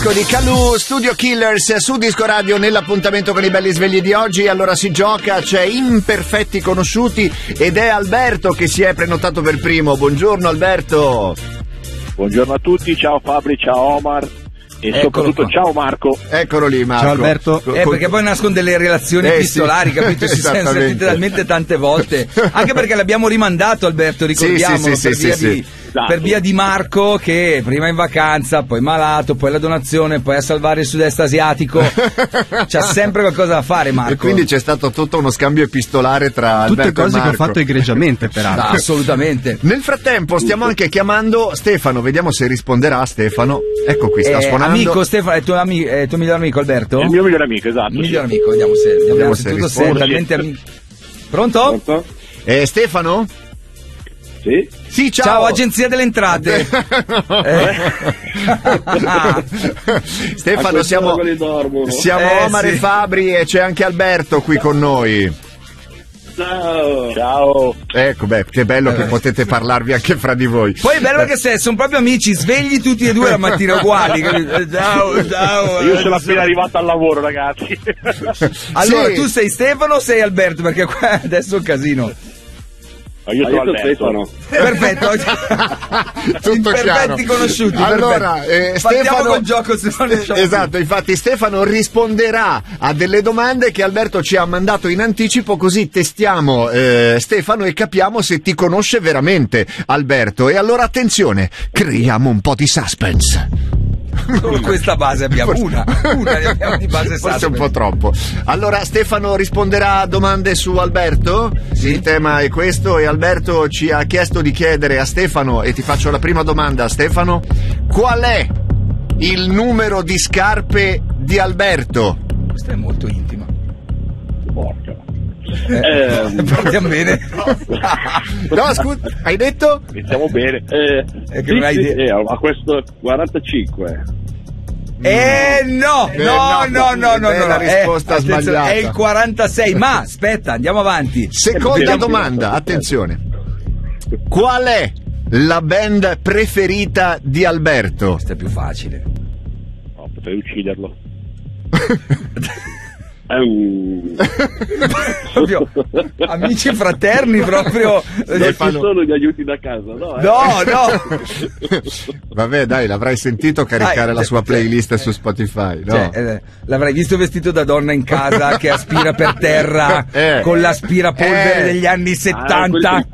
disco di Calù, Studio Killers su Disco Radio nell'appuntamento con i belli svegli di oggi. Allora si gioca, c'è Imperfetti Conosciuti ed è Alberto che si è prenotato per primo. Buongiorno Alberto. Buongiorno a tutti, ciao Fabri, ciao Omar e soprattutto ciao Marco. Eccolo lì Marco. Ciao Alberto. Perché poi nascono delle relazioni epistolari, sì. capito? Ci siamo sentiti talmente tante volte. Anche perché l'abbiamo rimandato Alberto, ricordiamo, per via di Marco che prima in vacanza, poi malato, poi la donazione, poi a salvare il sud-est asiatico. C'ha sempre qualcosa da fare Marco. E quindi c'è stato tutto uno scambio epistolare tra tutte Alberto cose e Marco. che ho fatto egregiamente peraltro. Assolutamente. Nel frattempo stiamo anche chiamando Stefano, vediamo se risponderà Stefano. Ecco qui, sta suonando. Amico Stefano, è tuo miglior amico Alberto? Il mio miglior amico, esatto. Miglior amico, vediamo se risponde. talmente amico. Pronto? Stefano? Sì, ciao. Agenzia delle Entrate. Stefano, siamo Omar e Fabri e c'è anche Alberto qui con noi. Ciao. Ecco, che bello che potete parlarvi anche fra di voi. Poi è bello perché sono proprio amici, svegli tutti e due la mattina uguali. Ciao. Io sono appena arrivato al lavoro, ragazzi. Allora, tu sei Stefano o sei Alberto? Perché qua adesso è un casino. Io sono Stefano. Perfetto. Tutto chiaro. Perfetti conosciuti. Allora, Stefano col gioco, se non esatto, infatti Stefano risponderà a delle domande che Alberto ci ha mandato in anticipo, così testiamo Stefano e capiamo se ti conosce veramente Alberto. E allora attenzione, creiamo un po' di suspense. Con questa base abbiamo una ne abbiamo di base forse un po' troppo. Allora Stefano risponderà a domande su Alberto. Sì. Il tema è questo e Alberto ci ha chiesto di chiedere a Stefano, e ti faccio la prima domanda Stefano: qual è il numero di scarpe di Alberto? Questa è molto intima. Porca. Partiamo bene. No, scusa, hai detto? Iniziamo bene. A questo 45. No, la risposta sbagliata. È il 46, ma aspetta, andiamo avanti. Seconda domanda, attenzione. Qual è la band preferita di Alberto? Questa è più facile. No, potrei ucciderlo. Proprio amici fraterni, proprio. Non ci sono gli aiuti da casa, no. Vabbè, dai, l'avrai sentito caricare la sua playlist su Spotify, no? L'avrai visto vestito da donna in casa che aspira per terra con l'aspirapolvere degli anni 70.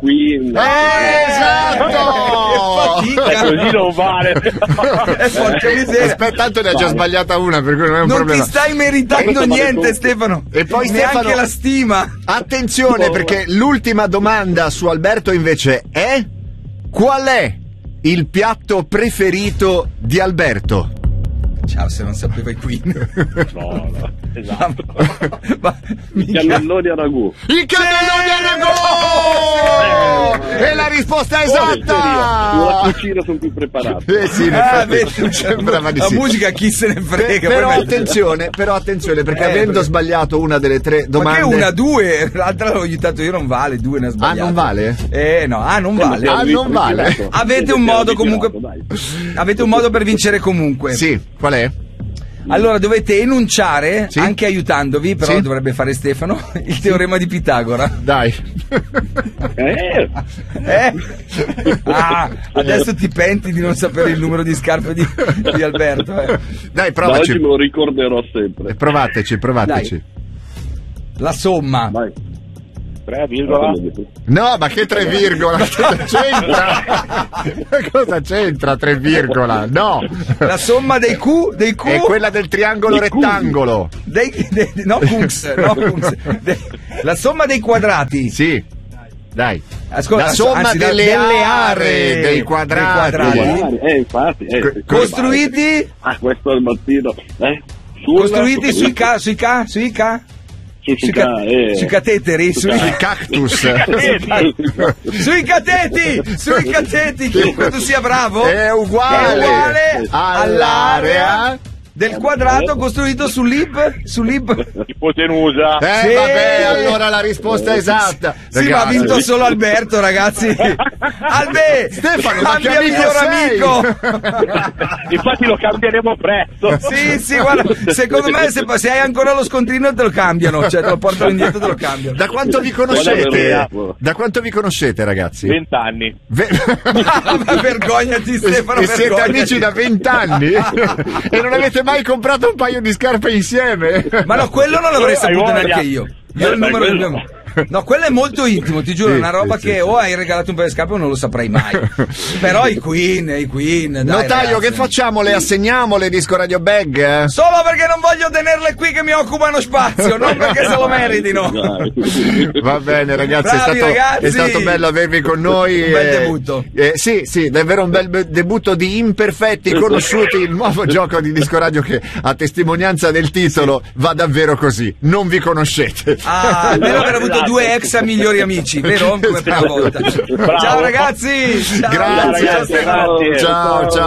Esatto! Così non vale. Aspetta, tanto ne ha già sbagliata una, per cui non è un problema. Non ti stai meritando niente, Stefano. E poi neanche Stefano, la stima. Attenzione, perché l'ultima domanda su Alberto invece è: qual è il piatto preferito di Alberto? Ciao, se non sapeva i Queen. No, esatto. I cannelloni a ragù. I cannelloni a ragù! E la risposta è esatta! Sulla cucina sono più preparato. Sì, sembrava di la sì. musica chi se ne frega. Però attenzione, perché avendo sbagliato una delle tre domande. Ma che una, due? L'altra l'ho aiutato io, non vale, due ne ha sbagliato. Non vale? Non vale. Non vale. Avete un modo comunque. Avete un modo per vincere comunque. Sì, qual è? Allora dovete enunciare, anche aiutandovi, però dovrebbe fare Stefano, il teorema di Pitagora. Dai. Adesso ti penti di non sapere il numero di scarpe di Alberto. Dai, provaci. Oggi me lo ricorderò sempre. Provateci. Dai. La somma. Vai. 3, no, ma che 3 virgola? Cosa c'entra? Cosa c'entra 3 virgola? No. La somma dei Q è quella del triangolo rettangolo. La somma dei quadrati. Sì. Dai. Ascolta, la somma delle aree dei quadrati. Infatti. Costruiti? Questo è il mattino. Costruiti sui cateteri, sui cactus, sui cateti, chiunque tu sia bravo, è uguale all'area del quadrato costruito sull'ipotenusa. Sì. Vabbè, allora la risposta è esatta. Sì, ma ha vinto solo Alberto, ragazzi. Albe, Stefano, cambia miglior amico. Infatti lo cambieremo presto. Sì, guarda, secondo me se hai ancora lo scontrino te lo cambiano, cioè te lo portano indietro e te lo cambiano. Da quanto vi conoscete? Da quanto vi conoscete, ragazzi? 20 anni. Ma vergognati, Stefano. E siete amici da 20 anni? E non avete mai comprato un paio di scarpe insieme? Ma no, quello non l'avrei saputo neanche io. Io il numero del mio... No, quello è molto intimo, ti giuro, è una roba che o hai regalato un paio di scarpe o non lo saprei mai. Però i Queen, dai, Notaio, ragazzi. che facciamo? Le assegniamo le Disco Radio Bag? Solo perché non voglio tenerle qui che mi occupano spazio, non perché se lo meritino. Va bene, ragazzi, Bravi, è stato bello avervi con noi. Un bel debutto. Sì, davvero un bel debutto di imperfetti conosciuti, il nuovo gioco di Disco Radio che a testimonianza del titolo va davvero così. Non vi conoscete. Almeno aver avuto due ex migliori amici, vero? Come prima volta. Bravo. Ciao ragazzi. Grazie. Ciao. Ciao.